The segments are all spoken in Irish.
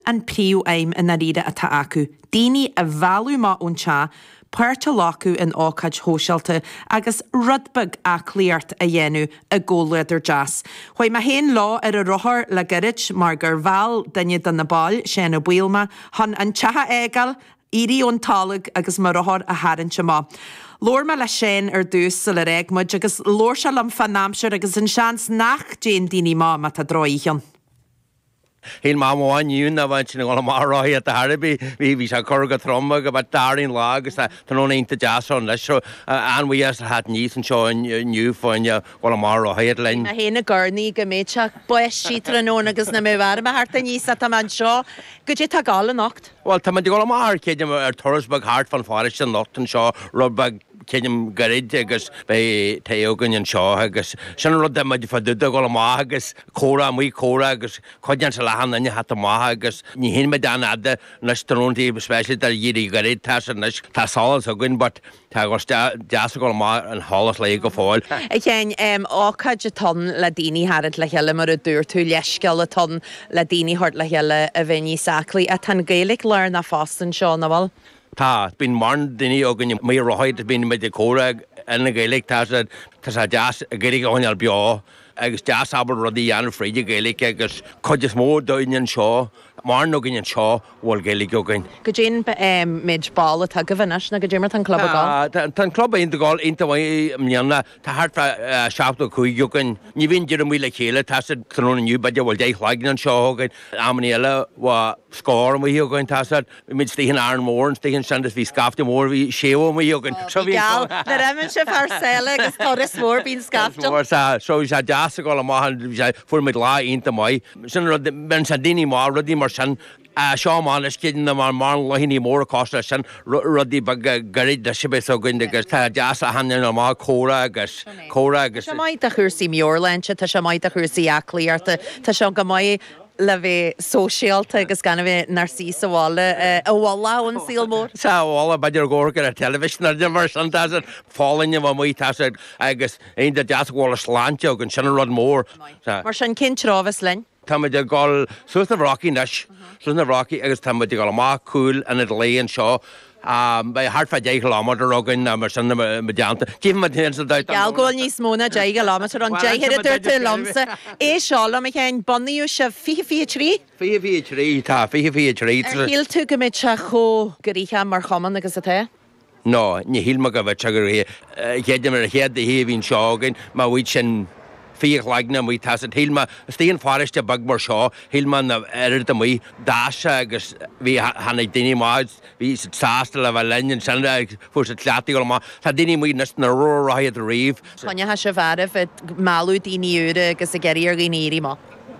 An príú aim in na riide atá acu. Daoine a bhealú má únsá, puirte lácu in ácaid hósealte agus rudbag a clíart a dhéanú a ggóladar jazz. Choi ma héin lá ar a rothar le garid mar gur bheal daine don na báil sé na builma, hon an teatha égal, írí ón talag agus mar rothar a haranse má. Lór me le sin ar dús sa le réagmuid agus lór se lam fan námseir agus an seans nach Jane daoine má mat a dróíon. Híl má máin yún a bhaint sin gáil máráí a Harbi hí se churga tromba go bad darín lá agus tanón einta jazzón leis seo anmhaí as hat níos an seo nniu fáinne gáil máráí lein. Na héna garnaí go méid se buis sítar an ón agus na mé bhar a harta níos a tam an seo go dé tá gála nacht. Well, tá man gáil mar céidim ar Torresbag hart fan fáris an lot an seo rubbag céidim garid agus be taogan an seo agus sin rud de maid fadúda gáil má agus córa mí córa agus chuidean sa lehan anne hat má agus ní hin me dan ada nas tróntaí spéisial ar dhíí garid tá nas tá sálas a gin but tá gur deas gáil má an hálas le go fáil. Chéin ácaid a ton le daoine harad le heile mar a dúr tú leisceil a ton le daoine hort le heile a bhaine saclaí a tan gaelic lear na fástan seo na bhil. Tá, bín marn daoine agan mé roiid bín me de córa ina gaelic tá sa deas a gairig áineal beá agus deas abal rudí anna fríide gaelic agus chuidir mó daoine seo mar nó gin seo bhil gaelic agan. Go dén méid bála tá go bhanas na go dtémar tan club agáil? Tá club inta gáil inta bhaid mneanna tá hartfa seachta chuig agan ní bhíon deidir mí le chéile tá sa tróna nniu baidir bhil déh leign an seo agan amman eile bhá scór mí agan tá sa mid stíhan an mór stíhan san bhí scafta mór bhí séo mí agan. Geall, na raiminn se farsile agus toras mór bín scafta. So sé deas a gáil a máhan fuair mid lá inta mai. Sin ben sa daoine má rudí mar sin seáán is cian na mar lehinní mór cásta sin rudí garid de sibé ó gine agus tá deas a hanan á má córa agus. Tá maid a chuirsaí Muirlanse, tá se maid a chuirsaí aclaíarta, tá se go mai le bheith sóisialta agus gan bheith narcí sa bhála a bhla ón síl mór. Sa bhála baidir ggócar ar television ar mar san tá fálainne bh muí tá agus aon de deas bhála sláinte agus sin rud mór. Mar sin cin trábhas lein? Tá muid gáil suas na bhraí neis, suas na bhraí agus tá muid gáil má cúil in léon seo bei hartfa 10 kilometer agan mar sin medianta. Cíim me hen sa dait. Geall gáil níos móna 10 kilometer an 10 dúirta lomsa. É seála me chéin bonníú se 4-3? 4-3 tá 4-3. Híl tú go méid se cho gorícha mar chaman agus a té? No, ní híl me go bheith tegur hé. Chéidir mar héad a hé hín seágan má bhuiid sin fíoch leagna mí tá hílma stíon fáiste bag mar seo hílman air a mí dáise agus bhí hana daine máid hí sásta le bheith leinn san fu sa tleataí go má tá daine mí nas na róráid a riomh. Chine ha se bharah máú daoine úra agus a geiríar gníí má.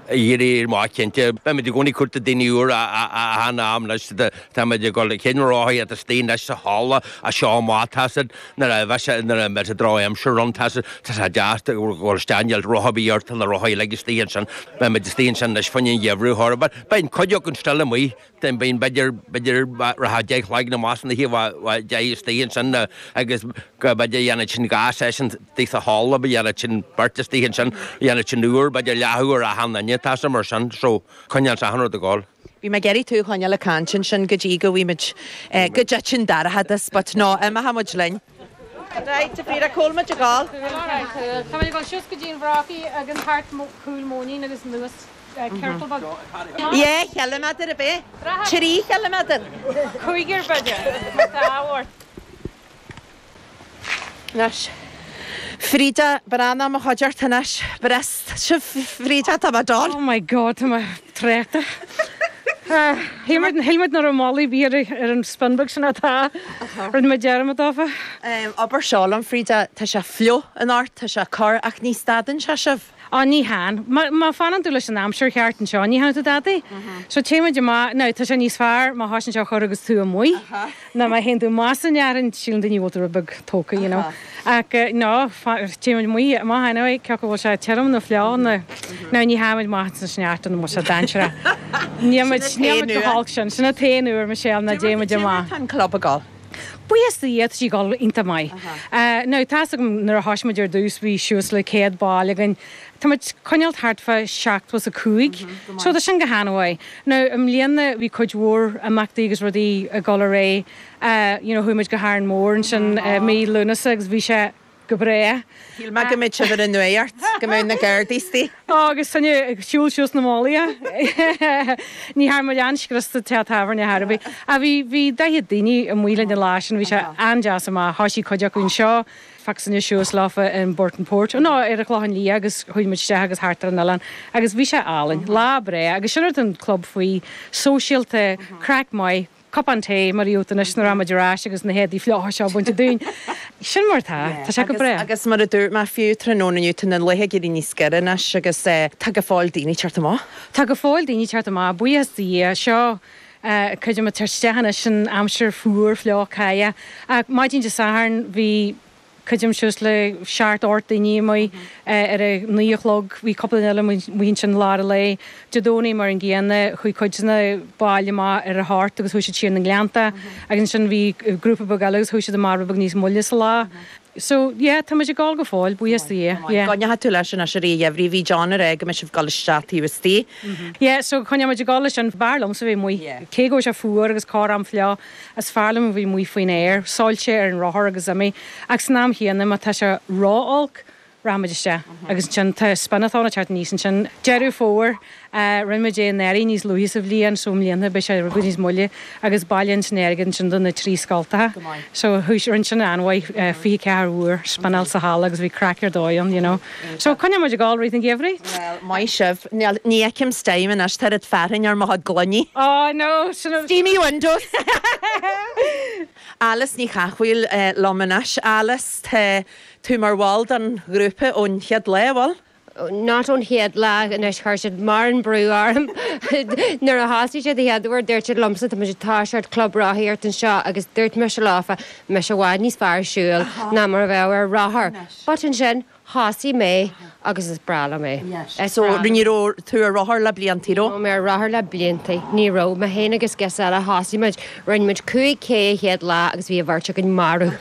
Írí má cinnte, be me gúnaí chuta daoineúr a hana am leis tá me go le cinráí a stíon leis sa hála a seo mátasad na a bheise na me a drá am seún tá a deasta gáil staineal rohabíart na roií le stíon san be me stíon san leis fanin dhéhrú thba, bein coideoch an stella mí den bein beidir ratha déich leig na más na hí dé stíon san agus go beidir dhéanana sin gás sin tí a hála be dhéanana sin barta stíon san dhéanana sin nuúr beidir lethúir a hanna tá mar san so chuineal sa hanú a gáil. Bhí me geirí tú chuine le cantin sin go dtí go bhíimiid go de sin darthadas, but ná a hamuid lein. Right, to fríd a cólma a gáil. Tá me gáil sios go dtíon bhráí a an thart cúil móí agus nuas ceirtalbag. Ié, chealamadar a bheith? Trí chealamadar? Chuigear bide, áhhar. Nas. Frida, barana ma chodjar tanas, brest, se Frida tá dal. Oh my God, tá ma tréta. Hilmid na Romali bíar an Spinbug sin atá, ryd ma Jeremy dáfa. Aber seálam Frida, tá se flio an art, tá se car ach ní stadan se sef. Ní han. Má fanan tú leis an amsúr cheartan seo, ní han tú dadaí. So téime de má, ná, tá sé níos fearr, má hásin seo chor agus tú a mui. Na má hen tú más an jaran sílan daní ótar a bug tóca, you know. Ac, no, téime mui, má hain o'i ceach bhil se teram na fleáin na ní haimid má san sneartan má se dansra. Níamid go hálg sin, sinna téanúr me séal na déime de má. Tan club a gáil. Buías iad sí gáil inta mai. No tá nar a hasmaidir dús bhí siús le céad báil gan Táid coinealt hartfa seach was a cuaig, so sin go hanhaid. No am líana bhí chuidhór amachtaí agus rudí a gáil ré chuimiid go háir mór an sin mí lunasagus bhí sé go bré. Híl me go méid sibh an nuart go mé na gairdíí. Agus sanne siúlisiús na mália. Ní haar mar anskrasta te taferne Harbí. A bhí dahiad daoine a mhuiile na lásin bhí se anjas a hasí coideachún seo. Faxan siús láfa in Burtonport. No ar a chláhan lí agus chuimiiste agus hartar an Allan. Agus bhí se álainn, lá bré, agus sinir an club faoi sóisialta crack mai, Cop an té mar útanis na ramadirrás agus na héadí fleá seo buinte dún. Sin martá, Tá se go bre. Agus mar a dúr mar fiú trónaú na lethe í ní scarna agus tag a fáil daoine teartá? Tá go fáil daoine teartá, buías dí seo chuidir mar tarstehanna sin amsir fuair fleá caia. A maidín de saharn bhí chuidim siús le seart ort daoine mai ar a nuochlog bhí coppla eile muhín sin lá le dedóí mar an ggéanana chuig chuidna bailile má ar a háart agus thuise tíar na gleanta agus sin bhí grúpa bagagus thuise de marbag níos mulle sa lá. So, tá me sé gáil go fáil buías í. Gáine hat tú leis an sé réhrí hí John a go me sih gal statíhtí. So chuine me gáile an bharlam sa bhí mu cégó se fuair agus cá am fleá as fearlam bhí mu faoin éir, sáilte ar an ráthir agus a mé agus nám híanana má tá se ráálc ramaiste agus sin spannatána teart níos sin deirú fór rinne dé neirí níos luhís a bhlíon somlíonna be sé go níos mulle agus bailonn snégan sin donna trí scalta. So thuisirin sin anhaid fi ceúr spanal sa há agus bhí crackar dóon, So chuine muidir gáil réit an géhrí? Well, mai sibh ní ceim staimen as tar ferrin ar má glonní. No, Steamy windows. Alice ní chachhuiil lomanas Alice tú mar bháil an grúpa ón chead lehil? Not on head lag and Eshkarshad Marin Brew arm. Nor a hostage at the headward, dirt lumps at the Majitashard Club Rahirt and Shaw, agus dirt Mishalafa, Meshawadney's fire shul, Namar of our Rahar. But in Shen, Hossie May, agus is brala me. So riníró tú a ráthir le bliantíró? Me ráthir le blianta níró me héna agus gesala hásimeid rinneid cuaig cé héad lá agus bhí a bhharrte an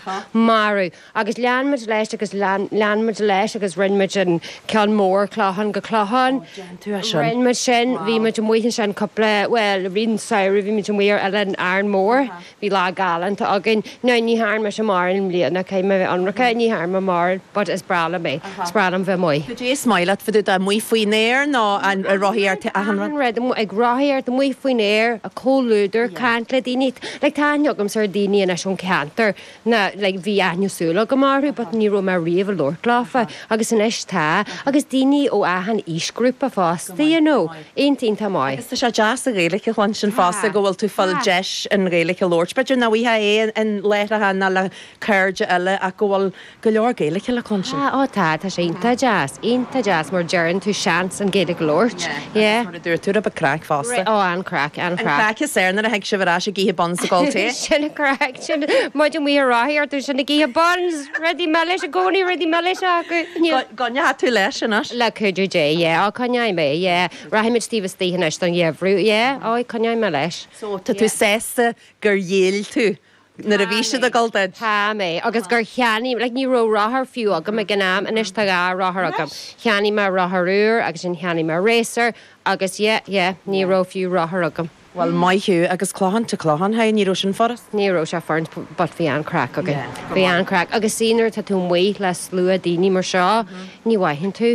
marú agus leanmuid leis agus leanmuid leis agus rinneid an cean mór chláhan go chláhan rinneid sin bhí muid an muoithin sin coppla well rian saoir bhí muid an muir eile an airn mór bhí lá galanta agin ná ní háir me sem mar an bliana cé me anracha ní háir me mar but is brala me is bralam bheith muoi. Could you smile at for the muy fuinéir no and a rohiart an red ag rohiart the muy fuinéir a cóluder cantle dinit like táneogam sardini and a shon canter na like vi anusula gomaru but ní ro mar rival lord glafa agus an istá agus dini ó ahan isgrúpa fásta eintín tá mai. Is se jazz a réalacha chuin sin fásta gohfuil tú fal deis an réalacha Lord beidir na bhí é an leir a na le cairde eile a gohfuil go leor géalacha le chuin sin. Tá sé Inta jazz mar Jaron to chance and get a glort. Yeah. Dúir a crack fásta. An crack. Crack is ar na a heag se bhrá a gíthe bons a gáilté. Sinna crack sin muidir mí ráthir tú sinna gíthe bons ready melis a gcónaí ready melis a Gonne hat tú leis sinas? Le chuidir dé, á caneim mé, raimiid Steve Stíhanis don dhéhrú, á caneim me leis. So tá tú sésta gur dhéal tú. Na a bhí a galteid. Tá mé, agus gur cheanní, le ní ró ráthar fiú agam me gnáam in is tá gá ráthar agam. Cheanní mar ratharúr agus sin cheanní mar rééisir agus ní ró fiú ráthar agam. Well, maithú agus chláhan ha ní sin forras? Níró se farn but bhí an crack agin. Bhí an crack agus sínar tá tú muo les lua daoine mar seo, ní bhaithinn tú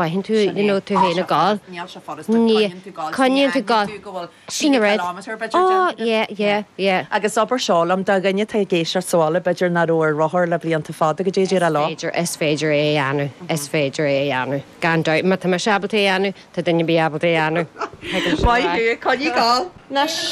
tú héna gáil. Ní caníonn tú gáil. Sína réid. Agus obair seálam da gannne tá géisiar sála beidir na róir ráthir le blianta fáda go déidir a lá. Is féidir é anú, is féidir é anú. Gandáid me tá mar sebalta anú, tá daine bí abalta anú. Maithú, caní gáil. Nas.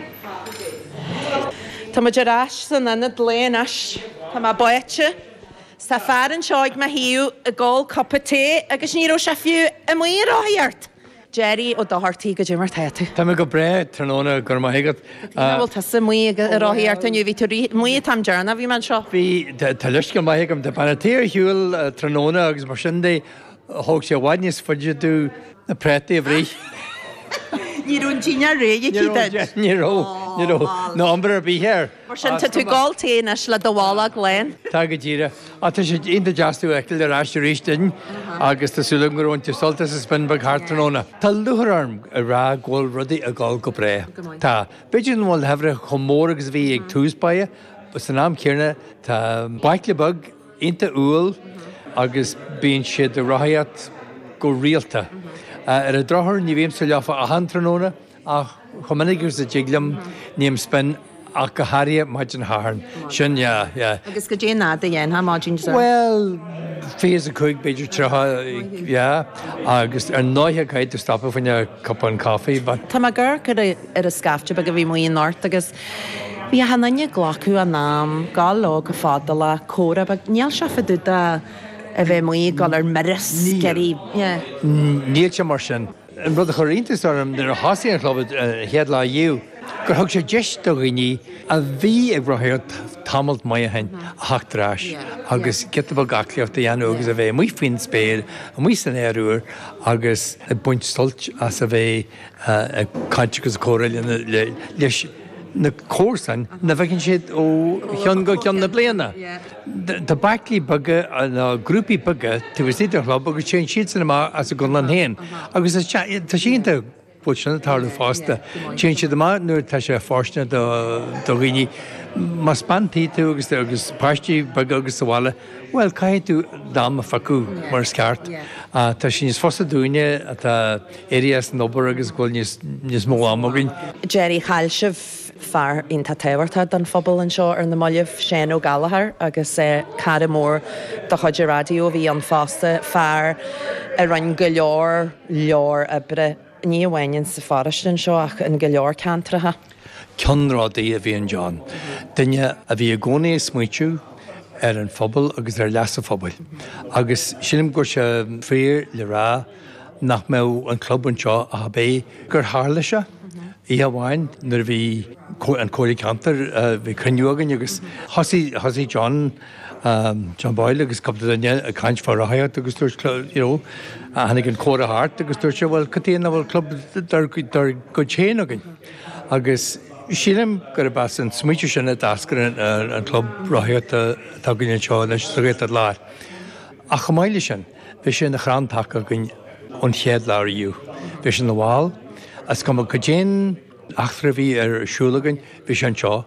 Tá ma deráis san anna léanas Tá má buite sa fearan seoig ma hiú a gáil coppa té agus níró se fiú a muí ráthíart. Jerry ó dohartaí go dé mar teú. Tá go bre tróna gur maigad. Bhil tá sa muí ráthíart aniu ví tú muí tam dearna bhí man seo. Bhí tá leis go maigam de panatíir hiúil tróna agus mar sin dé thóg sé bhaidníos fuidir na prétaí a bhrí. Nírún tíine ré Níró nó ambar bí here. Mar sin tú gáiltaí is le do bhála léin. Tá go ddíire. A tá sé inta jazzú eicil ar eiste rístin agus tásúla goúnta soltas is spin bag hartróna. Tá luhararm a rá ghil rudaí a gáil go bré. Tá beidir an bhil hefre chomór agus bhí ag túspaie, bus an am céarna tá baicla bag inta úil agus bíon siad a rathaíat go rialta. Ar a drothir ní bhíim sa leafa a hantróna ach chominigús a jiglam níam spin ach go haria maid an háin. Sin, Agus go dé náda dhéon ha máidín sa. Well, fés a chuig beidir trotha, agus ar 9 caiid to stoppa fanne cup an caí. Tá má gur ar a scafte bag a bhí mí náirt agus bhí hananne ghlaú a nám gá lá go fáda le córa, bag níall se fa dúda a bheith mí gáil ar maris geirí. Níl se mar sin. An rud a choíntas arm ar a hasí an chlobad head le dhéú. Gur thug sé deist do riní a bhí ag rathair tamalt mai a hain hachtráis agus getabal gacliacht a dhéanú agus a bheith mui fin spéir a mui san éirúir agus a buint stolt as a bheith caiintegus córail leis na cósan na bhecinn siad ó chean go cean na bliana. Tá baclí baga na grúpi baga tu bhí idir chlub agus sé siad san má as a gon an héin. Agus tá sínta butna tála fásta. Té siad má nuair tá sé fáisna do riní mas spantaí tú agus páistí baga agus bhile, well, caiith tú dám a facú mar sceart. Tá sin níos fosta dúine a tá éas nóbar agus ghil níos mó amagin. Jerry Chailseh fear ionta téhairtha don phobal an seo ar na moileh Shane O'Gallagher agus cara mór do chuidir radio bhí an fásta fear a ran go leor a bre ní bhhainn sa farastin seo ach an go leor cantratha. Ceanrádaí a bhí an John. Duine a bhí a gcónaí smuitiú ar an phobal agus ar leasa phobal. Agus sinim gur se fríor le rá nach mé an club an seo a bé gur hála se. Í bhhain nuair bhí an cóirí cantar bhí cruneúgan agus hasí John Boyle agus cap duine a caiint far rathaíocht agus dúirt a hanig an córa hart agus dúirt se bhfuil catíana bhfuil club dar go chéan agin. Agus sílim gur a bas an smuitiú sinna dascar an club rathaíocht tá gine seo leis sa réit láir. A chamáile sin bhí sin na chrántaach agin an chéad láiríú. Bhí sin na bháil as go go dtéan achtra bhí ar siúlagan bhí sin seo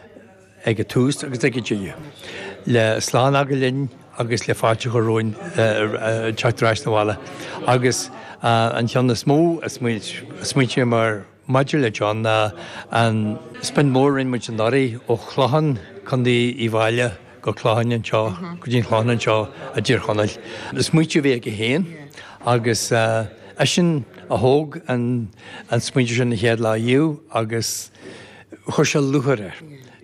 ag a tús agus ag ddíú. Le sláán aga linn agus le fáte go roin teachtarráis na bhile. Agus an tean na smó a smuitiú mar maidir le John an spin mór in muid an darí ó chláhan chundí í bhaile go chláhain an seo, go dtíon chláhan an seo a ddír chonail. Na smuitiú bhí ag héin agus sin a thóg an smuitiú sin na chéad le dhéú agus chuir se luthar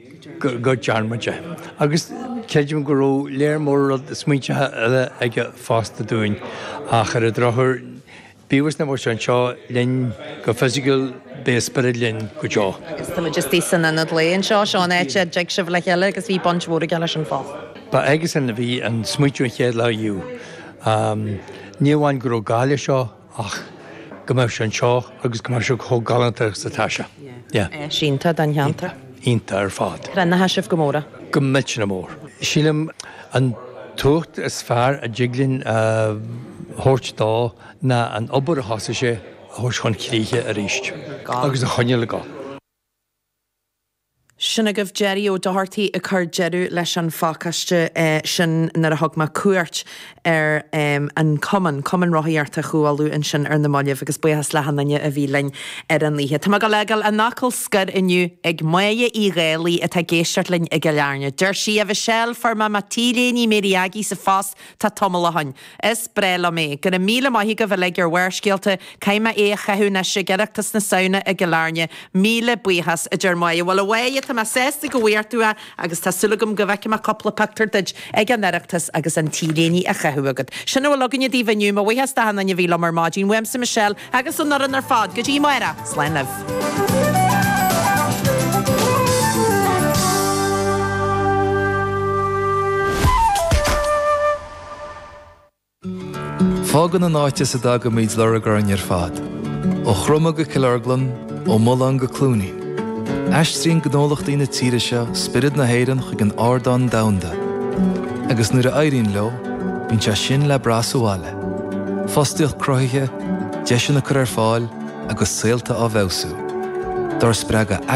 go dearmaide. Agus ceidim go ró léir mór rud smuointe ag fásta dúin ach ar a drothir bíhas na bhir an seo linn go physical béspara linn go teo. Agus tá just tí san na léon seo seán éite deag sibh le cheile agus bhí bonthmóra geile an fá. Ba agus in bhí an smuitiú chéad le dhéú. Níomhhain go gáile seo ach go mbeidh an seo agus go mar seo cho galanta sa taise. Sínta den cheanta. Ínta ar fád. Renna heisih go móra. Go mit na mór. Sílim an tucht is fearr a jiglinn thuirt dá na an obair a hásaise thuir chun clíthe a ríist. Agus a choine le gá. Sinna goh Jerry ó dohartaí a chur jeú leis an fácaiste sin nar a thugma cuairt ar an cuman rathaíarta chuáú in sin ar na máileh agus buchas le hananne a bhí lein ar an líthe. Tá go legal a nacail scud inniu ag muide í réalaí a tá géisteart linn ag go learne. Dúir si a bheith sell forma matíléní mériagí sa fás tá tomala hain. Is brela mé, gur 1,000 maithí go bheith le gur bhhaircéalta caiime é chathúna se geachtas na saona ag go learne 1,000 buchas a dúir muide. Bhil ahhaid tá sésta go bhhairtúa agus tá sulúgam go bhheice a coppla pactardeid ag an neachtas agus an tíléní a chahuagad. Sinna bhfuil leganne díomhaniu a bhuihes dahanana bhí mar mádín weim sa Michelle agus an ar fád go dtí maira Sláinleh. Fágan an áite sa dag go míid legar an ar fad. Ó chroma go Killarglan ó Mullan go Clúnaí. Eistrín gnólacht ína tíire se spirid na héirean chuig an ardán damda. Agus nuair a éiríonn leo, bíonn se sin le brasúáile. Fostaíocht cruthaithe, deisina chur ar fáil agus saolta á bhheosú. Dar spreaga